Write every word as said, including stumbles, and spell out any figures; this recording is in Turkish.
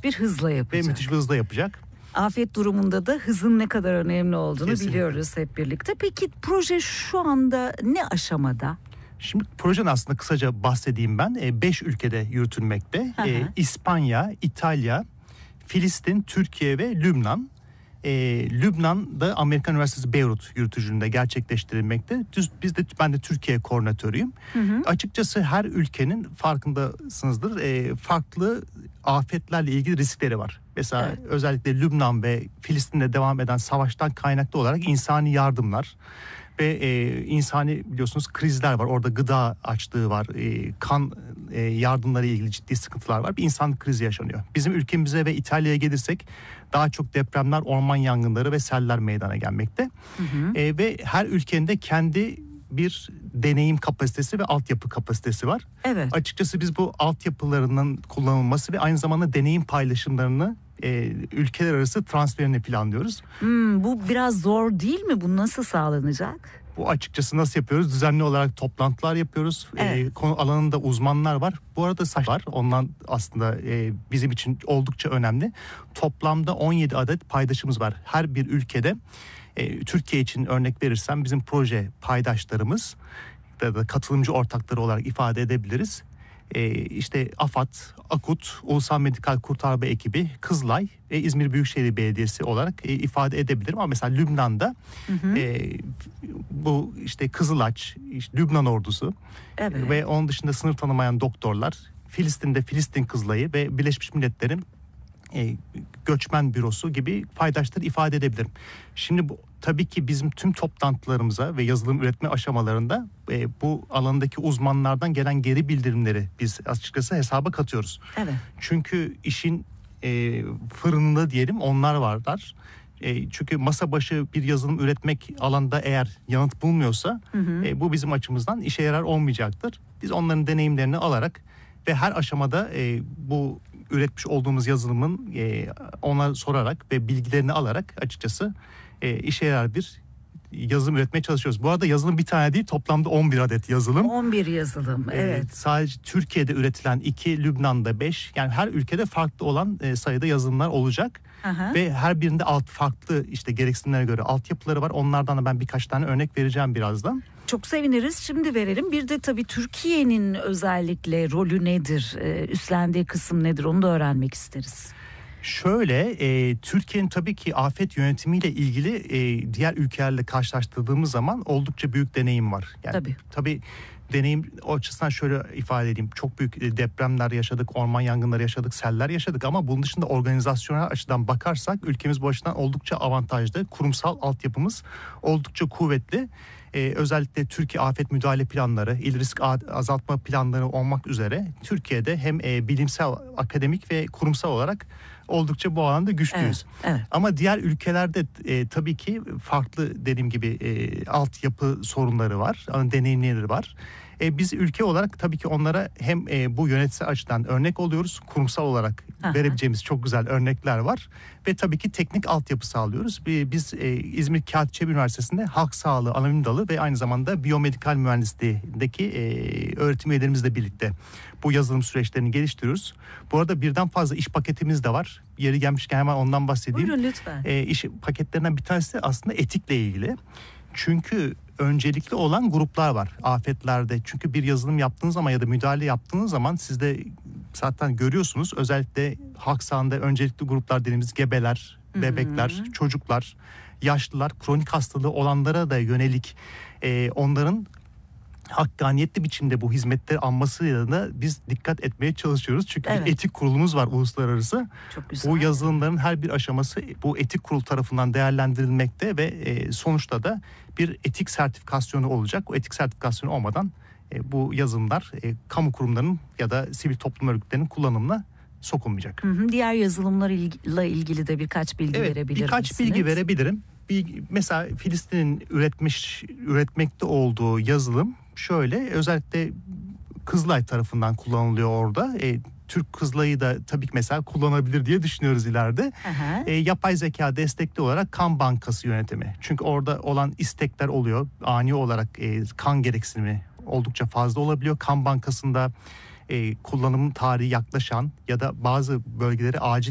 müthiş bir hızla yapacak. Ve müthiş bir hızla yapacak. Afet durumunda da hızın ne kadar önemli olduğunu Kesinlikle biliyoruz hep birlikte. Peki proje şu anda ne aşamada? Şimdi projenin aslında kısaca bahsedeyim ben. Beş ülkede yürütülmekte. Hı hı. E, İspanya, İtalya, Filistin, Türkiye ve Lübnan. E, Lübnan'da Amerikan Üniversitesi Beyrut yürütücülüğünde gerçekleştirilmekte. Düz, biz de ben de Türkiye koordinatörüyüm. Hı hı. Açıkçası her ülkenin farkındasınızdır. E, farklı afetlerle ilgili riskleri var. Mesela evet. özellikle Lübnan ve Filistin'de devam eden savaştan kaynaklı olarak insani yardımlar ve e, insani biliyorsunuz krizler var. Orada gıda açlığı var, e, kan e, yardımları ilgili ciddi sıkıntılar var. Bir insanlık krizi yaşanıyor. Bizim ülkemize ve İtalya'ya gelirsek daha çok depremler, orman yangınları ve seller meydana gelmekte. Hı hı. E, ve her ülkenin de kendi bir deneyim kapasitesi ve altyapı kapasitesi var. Evet. Açıkçası biz bu altyapılarının kullanılması ve aynı zamanda deneyim paylaşımlarını e, ülkeler arası transferini planlıyoruz. Hmm, bu biraz zor değil mi? Bu nasıl sağlanacak? Bu açıkçası nasıl yapıyoruz? Düzenli olarak toplantılar yapıyoruz. Evet. E, konu alanında uzmanlar var. Bu arada saç var. Ondan aslında e, bizim için oldukça önemli. Toplamda on yedi adet paydaşımız var. Her bir ülkede e, Türkiye için örnek verirsem bizim proje paydaşlarımız da, da katılımcı ortakları olarak ifade edebiliriz. Ee, işte AFAD, AKUT, Ulusal Medikal Kurtarma Ekibi, Kızılay ve İzmir Büyükşehir Belediyesi olarak e, ifade edebilirim. Ama mesela Lübnan'da hı hı. E, bu işte Kızılaç, işte Lübnan ordusu evet. ve onun dışında sınır tanımayan doktorlar, Filistin'de Filistin Kızılayı ve Birleşmiş Milletler'in e, göçmen bürosu gibi paydaşları ifade edebilirim. Şimdi bu tabii ki bizim tüm toplantılarımıza ve yazılım üretme aşamalarında e, bu alandaki uzmanlardan gelen geri bildirimleri biz açıkçası hesaba katıyoruz. Evet. Çünkü işin e, fırınında diyelim onlar varlar. E, çünkü masa başı bir yazılım üretmek alanda eğer yanıt bulmuyorsa hı hı. E, bu bizim açımızdan işe yarar olmayacaktır. Biz onların deneyimlerini alarak ve her aşamada e, bu üretmiş olduğumuz yazılımın e, ona sorarak ve bilgilerini alarak açıkçası e, işe yarar bir yazılım üretmeye çalışıyoruz. Bu arada yazılım bir tane değil, toplamda on bir adet yazılım. on bir yazılım, evet. E, sadece Türkiye'de üretilen iki, Lübnan'da beş. Yani her ülkede farklı olan e, sayıda yazılımlar olacak. Aha. Ve her birinde alt farklı işte gereksinimlere göre altyapıları var. Onlardan da ben birkaç tane örnek vereceğim birazdan. Çok seviniriz. Şimdi verelim. Bir de tabii Türkiye'nin özellikle rolü nedir? Ee, üstlendiği kısım nedir? Onu da öğrenmek isteriz. Şöyle, e, Türkiye'nin tabii ki afet yönetimiyle ilgili e, diğer ülkelerle karşılaştırdığımız zaman oldukça büyük deneyim var. Yani, tabii. Tabii deneyim o açısından şöyle ifade edeyim. Çok büyük depremler yaşadık, orman yangınları yaşadık, seller yaşadık ama bunun dışında organizasyonel açıdan bakarsak ülkemiz bu açıdan oldukça avantajlı. Kurumsal altyapımız oldukça kuvvetli. Ee, özellikle Türkiye afet müdahale planları, il risk azaltma planları olmak üzere Türkiye'de hem e, bilimsel, akademik ve kurumsal olarak oldukça bu alanda güçlüyüz. Evet, evet. Ama diğer ülkelerde e, tabii ki farklı dediğim gibi e, altyapı sorunları var, deneyimleri var. E, biz ülke olarak tabii ki onlara hem e, bu yönetsel açıdan örnek oluyoruz, kurumsal olarak Aha. verebileceğimiz çok güzel örnekler var ve tabii ki teknik altyapı sağlıyoruz. Biz e, İzmir Kağıtçıoğlu Üniversitesi'nde halk sağlığı anonim dalı ve aynı zamanda biyomedikal mühendisliğindeki e, öğretim üyelerimizle birlikte bu yazılım süreçlerini geliştiriyoruz. Bu arada birden fazla iş paketimiz de var. Yeri gelmişken hemen ondan bahsedeyim. Buyurun lütfen. E, iş paketlerinden bir tanesi de aslında etikle ilgili. Çünkü öncelikli olan gruplar var afetlerde. Çünkü bir yazılım yaptığınız zaman ya da müdahale yaptığınız zaman siz de zaten görüyorsunuz. Özellikle halk sağlığında öncelikli gruplar dediğimiz gebeler, bebekler, hı hı. çocuklar, yaşlılar, kronik hastalığı olanlara da yönelik e, onların hakkaniyetli biçimde bu hizmetleri almasıyla da biz dikkat etmeye çalışıyoruz. Çünkü evet. bir etik kurulumuz var uluslararası. Çok güzel. Bu yazılımların her bir aşaması bu etik kurul tarafından değerlendirilmekte ve e, sonuçta da bir etik sertifikasyonu olacak. O etik sertifikasyonu olmadan e, bu yazılımlar e, kamu kurumlarının ya da sivil toplum örgütlerinin kullanımına sokulmayacak. Hı hı. Diğer yazılımlarla ilgili de birkaç bilgi evet, verebilir birkaç misiniz? Birkaç bilgi verebilirim. Bir, mesela Filistin'in üretmiş üretmekte olduğu yazılım şöyle, özellikle Kızılay tarafından kullanılıyor orada. E, Türk Kızılay'ı da tabii ki mesela kullanabilir diye düşünüyoruz ileride. E, yapay zeka destekli olarak kan bankası yönetimi. Çünkü orada olan istekler oluyor. Ani olarak e, kan gereksinimi oldukça fazla olabiliyor. Kan bankasında e, kullanım tarihi yaklaşan ya da bazı bölgeleri acil